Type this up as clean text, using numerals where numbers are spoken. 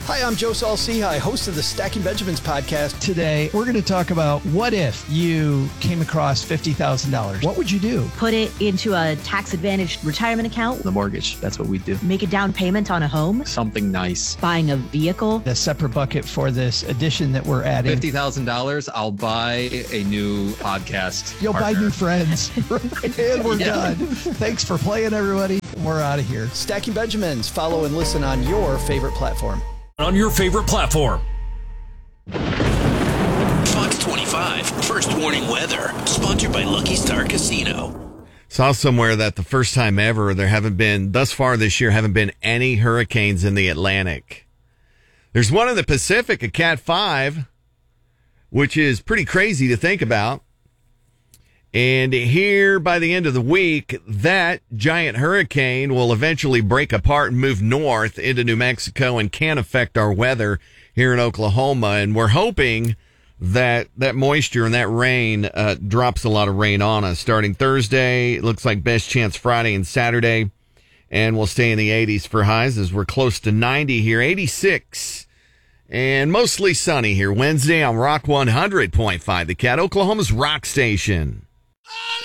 Hi, I'm Joe Saul-Sehy, host of the Stacking Benjamins podcast. Today, we're going to talk about what if you came across $50,000? What would you do? Put it into a tax-advantaged retirement account. The mortgage, that's what we do. Make a down payment on a home. Something nice. Buying a vehicle. A separate bucket for this addition that we're adding. $50,000, I'll buy a new podcast. You'll partner. buy new friends. And we're done. Thanks for playing, everybody. We're out of here. Stacking Benjamins. Follow and listen on your favorite platform. On your favorite platform. Fox 25, First Warning Weather, sponsored by Lucky Star Casino. Saw somewhere that the first time ever there haven't been, thus far this year, haven't been any hurricanes in the Atlantic. There's one in the Pacific, a Cat 5, which is pretty crazy to think about. And here by the end of the week, that giant hurricane will eventually break apart and move north into New Mexico and can affect our weather here in Oklahoma. And we're hoping that that moisture and that rain drops a lot of rain on us starting Thursday. It looks like best chance Friday and Saturday. And we'll stay in the 80s for highs as we're close to 90 here, 86. And mostly sunny here Wednesday on Rock 100.5, the Cat, Oklahoma's rock station.